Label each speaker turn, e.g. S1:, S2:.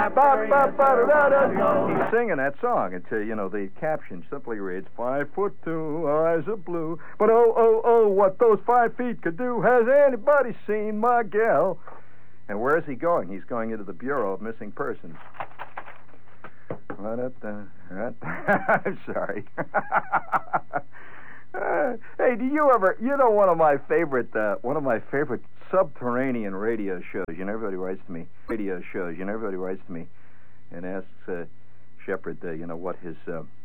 S1: He's singing that song. It's, the caption simply reads, 5'2", eyes of blue. But oh, what those 5 feet could do. Has anybody seen my gal? And where is he going? He's going into the Bureau of Missing Persons. I'm sorry. Hey, do you ever, one of my favorite subterranean radio shows, everybody writes to me, and asks Shepard, what his